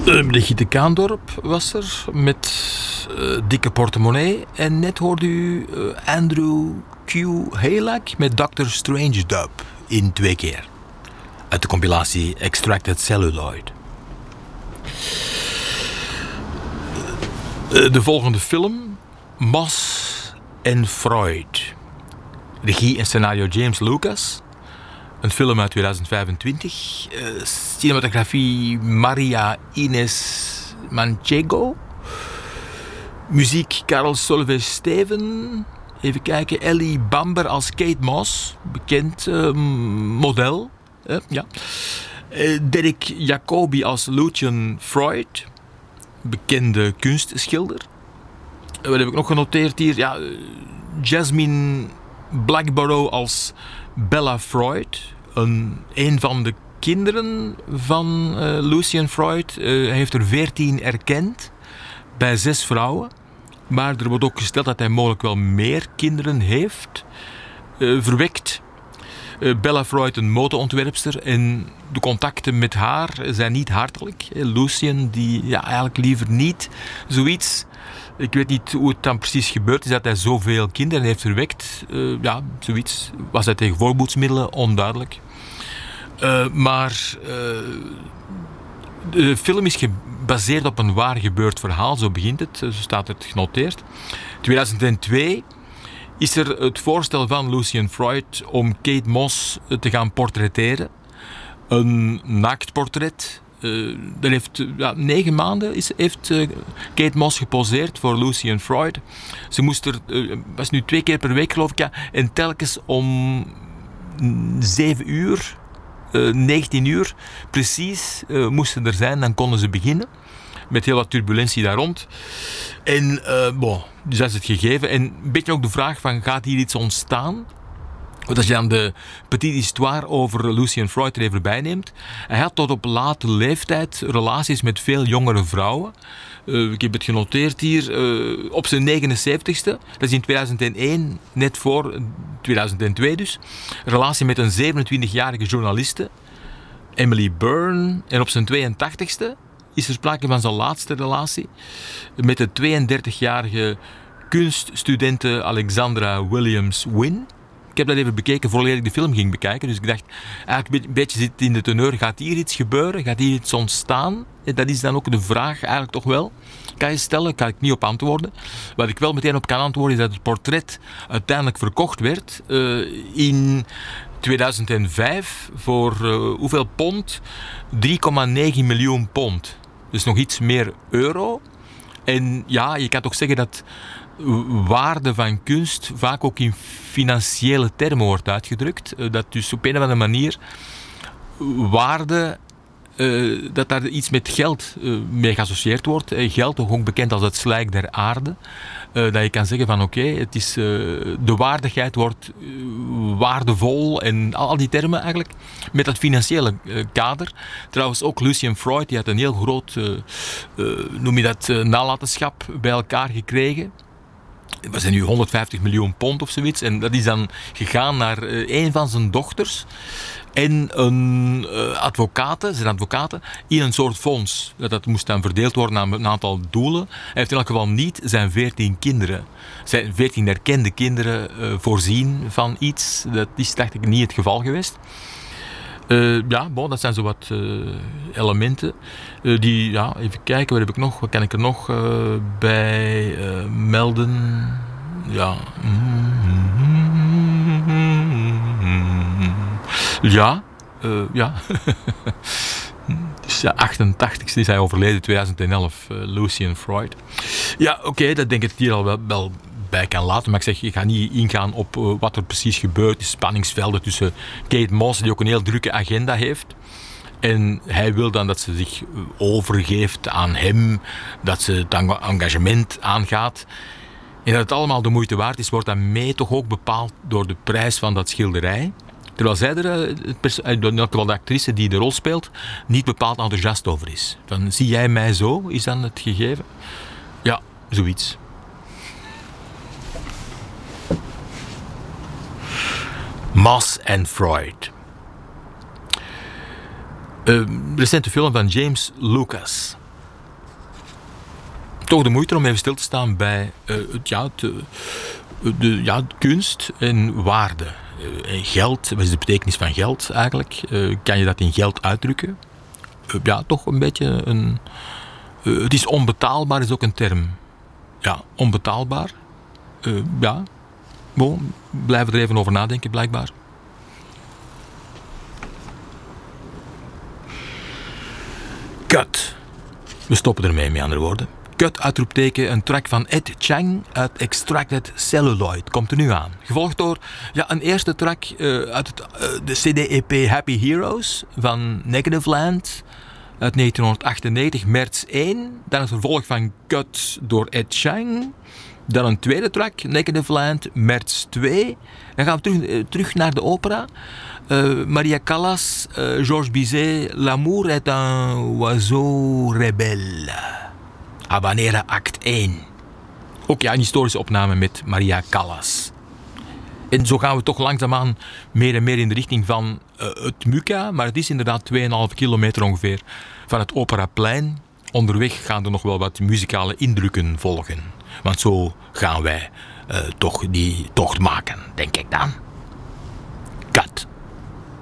Brigitte Kaandorp was er met dikke portemonnee. En net hoorde u Andrew Q. Halak met Dr. Strange Dub in 2 keer. Uit de compilatie Extracted Celluloid. De volgende film, Moss en Freud. Regie en scenario James Lucas. Een film uit 2025. Cinematografie Maria Ines Manchego. Muziek Karel Solveig-Steven. Even kijken. Ellie Bamber als Kate Moss. Bekend model. Ja. Derek Jacobi als Lucian Freud. Bekende kunstschilder. Wat heb ik nog genoteerd hier? Ja, Jasmine Blackborough als Bella Freud. Een van de kinderen van Lucian Freud. Hij heeft er 14 erkend. Bij 6 vrouwen. Maar er wordt ook gesteld dat hij mogelijk wel meer kinderen heeft verwekt. Bella Freud, een modeontwerpster. En de contacten met haar zijn niet hartelijk. Lucian, die eigenlijk liever niet zoiets. Ik weet niet hoe het dan precies gebeurd is dat hij zoveel kinderen heeft verwekt. Zoiets. Was hij tegen voorboedsmiddelen? Onduidelijk. Maar de film is gebaseerd op een waar gebeurd verhaal. Zo begint het. Zo staat het genoteerd. 2002 is er het voorstel van Lucian Freud om Kate Moss te gaan portretteren. Een naaktportret. Dat heeft 9 maanden heeft Kate Moss geposeerd voor Lucian Freud. Ze moest er, was nu 2 keer per week geloof ik, ja, en telkens om 7 uur, 19 uur precies moesten er zijn, dan konden ze beginnen. Met heel wat turbulentie daar rond. En dus dat is het gegeven. En een beetje ook de vraag van, gaat hier iets ontstaan? Want als je dan de petite histoire over Lucian Freud er even bij neemt. Hij had tot op late leeftijd relaties met veel jongere vrouwen. Ik heb het genoteerd hier. Op zijn 79ste, dat is in 2001, net voor 2002 dus. Relatie met een 27-jarige journaliste, Emily Byrne. En op zijn 82ste is er sprake van zijn laatste relatie met de 32-jarige kunststudente Alexandra Williams Wynne. Ik heb dat even bekeken voordat ik de film ging bekijken. Dus ik dacht, eigenlijk een beetje zit in de teneur. Gaat hier iets gebeuren? Gaat hier iets ontstaan? En dat is dan ook de vraag eigenlijk toch wel. Kan je stellen? Kan ik niet op antwoorden. Wat ik wel meteen op kan antwoorden is dat het portret uiteindelijk verkocht werd in 2005 voor hoeveel pond? 3,9 miljoen pond. Dus nog iets meer euro. En ja, je kan toch zeggen dat waarde van kunst vaak ook in financiële termen wordt uitgedrukt. Dat dus op een of andere manier waarde, dat daar iets met geld mee geassocieerd wordt. Geld, toch ook bekend als het slijk der aarde. Dat je kan zeggen van oké, het is de waardigheid wordt waardevol en al die termen eigenlijk met dat financiële kader. Trouwens ook Lucian Freud, die had een heel groot noem je dat nalatenschap bij elkaar gekregen. We zijn nu 150 miljoen pond of zoiets. En dat is dan gegaan naar een van zijn dochters en zijn advocaten, in een soort fonds. Dat moest dan verdeeld worden aan een aantal doelen. Hij heeft in elk geval niet zijn 14 kinderen, zijn 14 erkende kinderen voorzien van iets. Dat is, dacht ik, niet het geval geweest. Dat zijn zo wat elementen. Even kijken, wat heb ik nog? Wat kan ik er nog bij melden? Ja. Dus 88ste is hij overleden, 2011, Lucian Freud. Ja, oké, dat denk ik hier al wel bij kan laten. Maar ik zeg, je gaat niet ingaan op wat er precies gebeurt. De spanningsvelden tussen Kate Moss, die ook een heel drukke agenda heeft. En hij wil dan dat ze zich overgeeft aan hem. Dat ze het engagement aangaat. En dat het allemaal de moeite waard is, wordt dan mee toch ook bepaald door de prijs van dat schilderij. Terwijl zij de actrice die de rol speelt, niet bepaald enthousiast over is. Van, zie jij mij zo? Is dan het gegeven? Ja, zoiets. Moss en Freud. Recente film van James Lucas. toch de moeite om even stil te staan bij de kunst en waarde. Geld, wat is de betekenis van geld eigenlijk? Kan je dat in geld uitdrukken? Toch een beetje een... het is onbetaalbaar, is ook een term. Ja, onbetaalbaar. Blijven er even over nadenken, blijkbaar. Cut. We stoppen ermee, met andere woorden. Cut, uitroepteken, een track van Ed Chang uit Extracted Celluloid. Komt er nu aan. Gevolgd door een eerste track uit de CD-EP Happy Heroes van Negative Land uit 1998, Merz 1. Dan het vervolg van Cut door Ed Chang. Dan een tweede track, Negative Land, Merz 2. Dan gaan we terug naar de opera. Maria Callas, Georges Bizet, L'amour est un oiseau rebelle. Habanera act 1. Ook een historische opname met Maria Callas. En zo gaan we toch langzaamaan meer en meer in de richting van het Muka. Maar het is inderdaad 2,5 kilometer ongeveer van het Operaplein. Onderweg gaan er nog wel wat muzikale indrukken volgen. Want zo gaan wij toch die tocht maken, denk ik dan.